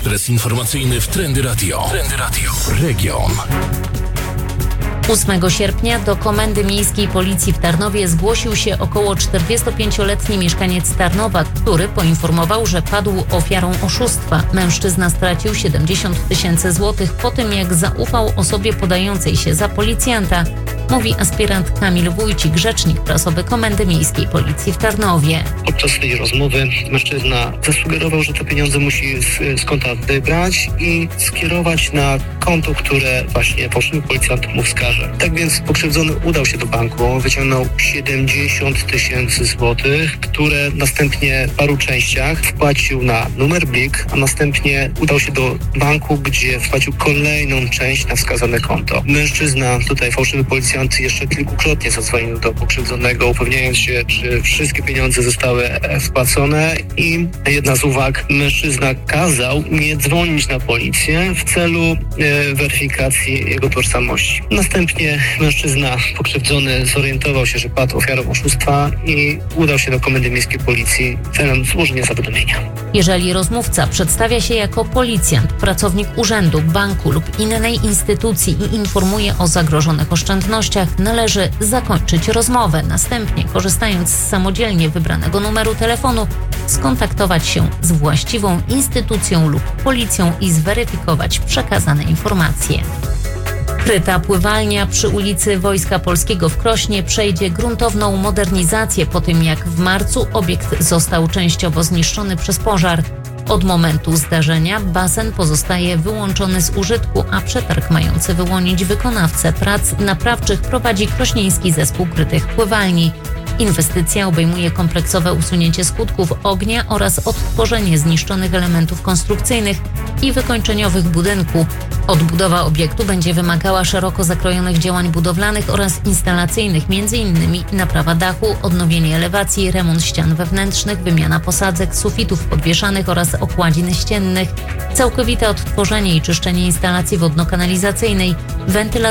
Ekspres informacyjny w Trendy Radio. Trendy Radio. Region. 8 sierpnia do Komendy Miejskiej Policji w Tarnowie zgłosił się około 45-letni mieszkaniec Tarnowa, który poinformował, że padł ofiarą oszustwa. Mężczyzna stracił 70 000 złotych po tym, jak zaufał osobie podającej się za policjanta, mówi aspirant Kamil Wójcik, rzecznik prasowy Komendy Miejskiej Policji w Tarnowie. Podczas tej rozmowy mężczyzna zasugerował, że te pieniądze musi z konta wybrać i skierować na konto, które właśnie fałszywy policjant mu wskaże. Tak więc pokrzywdzony udał się do banku, wyciągnął 70 000 złotych, które następnie w paru częściach wpłacił na numer BLIK, a następnie udał się do banku, gdzie wpłacił kolejną część na wskazane konto. Mężczyzna, tutaj fałszywy policjant, jeszcze kilkukrotnie zadzwonił do pokrzywdzonego, upewniając się, czy wszystkie pieniądze zostały wpłacone, i jedna z uwag, mężczyzna kazał nie dzwonić na policję w celu weryfikacji jego tożsamości. Następnie mężczyzna pokrzywdzony zorientował się, że padł ofiarą oszustwa i udał się do Komendy Miejskiej Policji celem złożenia zawiadomienia. Jeżeli rozmówca przedstawia się jako policjant, pracownik urzędu, banku lub innej instytucji i informuje o zagrożonych oszczędnościach, należy zakończyć rozmowę. Następnie, korzystając z samodzielnie wybranego numeru telefonu, skontaktować się z właściwą instytucją lub policją i zweryfikować przekazane informacje. Kryta pływalnia przy ulicy Wojska Polskiego w Krośnie przejdzie gruntowną modernizację po tym, jak w marcu obiekt został częściowo zniszczony przez pożar. Od momentu zdarzenia basen pozostaje wyłączony z użytku, a przetarg mający wyłonić wykonawcę prac naprawczych prowadzi krośnieński zespół krytych pływalni. Inwestycja obejmuje kompleksowe usunięcie skutków ognia oraz odtworzenie zniszczonych elementów konstrukcyjnych i wykończeniowych budynku. Odbudowa obiektu będzie wymagała szeroko zakrojonych działań budowlanych oraz instalacyjnych, m.in. naprawa dachu, odnowienie elewacji, remont ścian wewnętrznych, wymiana posadzek, sufitów podwieszanych oraz okładzin ściennych, całkowite odtworzenie i czyszczenie instalacji wodno-kanalizacyjnej, wentylacji